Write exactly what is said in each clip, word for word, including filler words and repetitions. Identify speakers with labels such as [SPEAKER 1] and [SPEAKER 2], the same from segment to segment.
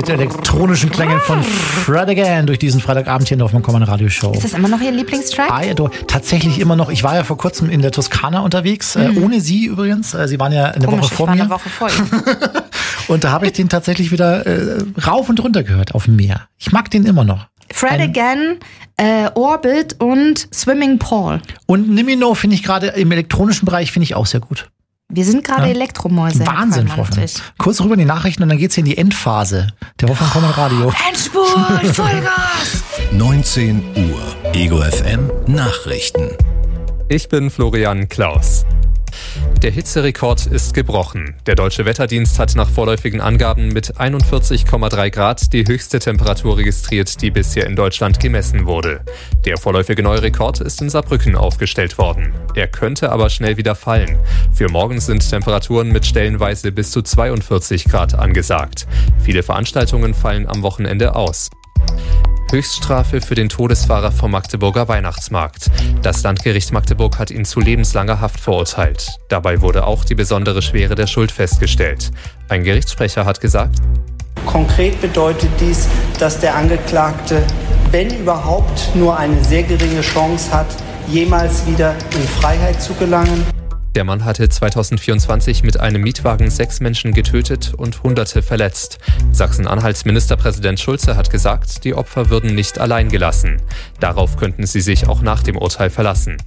[SPEAKER 1] mit elektronischen Klängen von Fred Again durch diesen Freitagabend hier in der Hoffmann-Kommern Radioshow.
[SPEAKER 2] Ist das immer noch Ihr Lieblingstrack?
[SPEAKER 1] Ah, ja, tatsächlich immer noch. Ich war ja vor kurzem in der Toskana unterwegs, mhm. äh, ohne Sie übrigens. Äh, Sie waren ja eine
[SPEAKER 2] Komisch,
[SPEAKER 1] Woche vor
[SPEAKER 2] ich war
[SPEAKER 1] mir.
[SPEAKER 2] eine Woche vor Ihnen.
[SPEAKER 1] Und da habe ich den tatsächlich wieder äh, rauf und runter gehört auf dem Meer. Ich mag den immer noch.
[SPEAKER 2] Fred
[SPEAKER 1] Ein
[SPEAKER 2] Again, äh, Orbit und Swimming Paul.
[SPEAKER 1] Und Nimino finde ich gerade im elektronischen Bereich finde ich auch sehr gut.
[SPEAKER 2] Wir sind gerade ja. Elektromäuse.
[SPEAKER 1] Wahnsinn, Frau Hoffmann. Kurz rüber in die Nachrichten und dann geht's hier in die Endphase der Hoffmann-Kommern Radio.
[SPEAKER 2] Endspurt, Vollgas!
[SPEAKER 3] neunzehn Uhr, Ego F M Nachrichten.
[SPEAKER 4] Ich bin Florian Klaus. Der Hitzerekord ist gebrochen. Der Deutsche Wetterdienst hat nach vorläufigen Angaben mit einundvierzig Komma drei Grad die höchste Temperatur registriert, die bisher in Deutschland gemessen wurde. Der vorläufige neue Rekord ist in Saarbrücken aufgestellt worden. Er könnte aber schnell wieder fallen. Für morgen sind Temperaturen mit stellenweise bis zu zweiundvierzig Grad angesagt. Viele Veranstaltungen fallen am Wochenende aus. Höchststrafe für den Todesfahrer vom Magdeburger Weihnachtsmarkt. Das Landgericht Magdeburg hat ihn zu lebenslanger Haft verurteilt. Dabei wurde auch die besondere Schwere der Schuld festgestellt. Ein Gerichtssprecher hat gesagt:
[SPEAKER 5] Konkret bedeutet dies, dass der Angeklagte, wenn überhaupt, nur eine sehr geringe Chance hat, jemals wieder in Freiheit zu gelangen.
[SPEAKER 4] Der Mann hatte zweitausendvierundzwanzig mit einem Mietwagen sechs Menschen getötet und Hunderte verletzt. Sachsen-Anhalts Ministerpräsident Schulze hat gesagt, die Opfer würden nicht allein gelassen. Darauf könnten sie sich auch nach dem Urteil verlassen.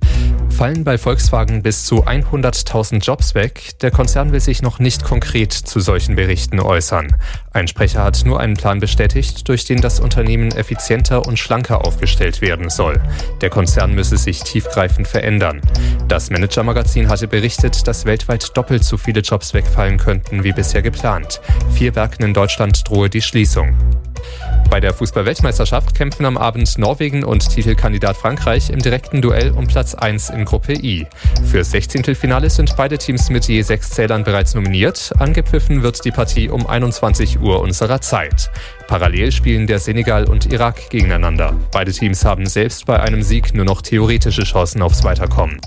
[SPEAKER 4] Fallen bei Volkswagen bis zu hunderttausend Jobs weg? Der Konzern will sich noch nicht konkret zu solchen Berichten äußern. Ein Sprecher hat nur einen Plan bestätigt, durch den das Unternehmen effizienter und schlanker aufgestellt werden soll. Der Konzern müsse sich tiefgreifend verändern. Das Manager-Magazin hatte berichtet, dass weltweit doppelt so viele Jobs wegfallen könnten wie bisher geplant. Vier Werken in Deutschland drohe die Schließung. Bei der Fußball-Weltmeisterschaft kämpfen am Abend Norwegen und Titelkandidat Frankreich im direkten Duell um Platz eins in Gruppe I. Fürs Sechzehntelfinale sind beide Teams mit je sechs Zählern bereits nominiert. Angepfiffen wird die Partie um einundzwanzig Uhr unserer Zeit. Parallel spielen der Senegal und Irak gegeneinander. Beide Teams haben selbst bei einem Sieg nur noch theoretische Chancen aufs Weiterkommen.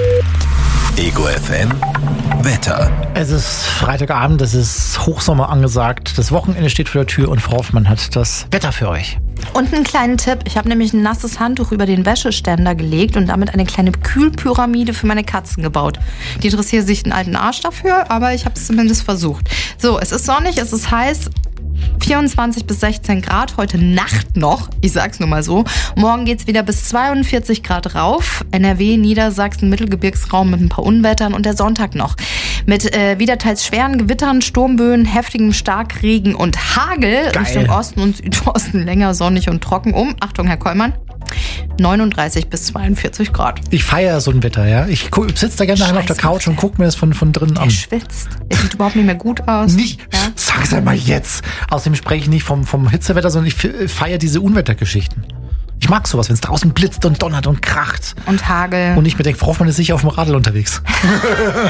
[SPEAKER 3] Ego F M Wetter.
[SPEAKER 1] Es ist Freitagabend, es ist Hochsommer angesagt. Das Wochenende steht vor der Tür und Frau Hoffmann hat das Wetter für euch.
[SPEAKER 2] Und einen kleinen Tipp. Ich habe nämlich ein nasses Handtuch über den Wäscheständer gelegt und damit eine kleine Kühlpyramide für meine Katzen gebaut. Die interessieren sich den alten Arsch dafür, aber ich habe es zumindest versucht. So, es ist sonnig, es ist heiß. vierundzwanzig bis sechzehn Grad, heute Nacht noch, ich sag's nur mal so. Morgen geht's wieder bis zweiundvierzig Grad rauf. N R W, Niedersachsen, Mittelgebirgsraum mit ein paar Unwettern und der Sonntag noch. Mit äh, wieder teils schweren Gewittern, Sturmböen, heftigem Starkregen und Hagel.
[SPEAKER 1] Geil.
[SPEAKER 2] Richtung Osten und Südosten länger sonnig und trocken um. Achtung, Herr Kollmann. neununddreißig bis zweiundvierzig Grad.
[SPEAKER 1] Ich feiere so ein Wetter, ja. Ich sitze da gerne daheim auf der Couch und gucke mir das von, von drinnen an.
[SPEAKER 2] Er schwitzt. Er sieht überhaupt nicht mehr gut aus.
[SPEAKER 1] Nicht,
[SPEAKER 2] ja?
[SPEAKER 1] Sag's einmal jetzt. Außerdem spreche ich nicht vom, vom Hitzewetter, sondern ich feiere diese Unwettergeschichten. Ich mag sowas, wenn es draußen blitzt und donnert und kracht.
[SPEAKER 2] Und Hagel.
[SPEAKER 1] Und ich mir denke, Frau Hoffmann ist sicher auf dem Radl unterwegs.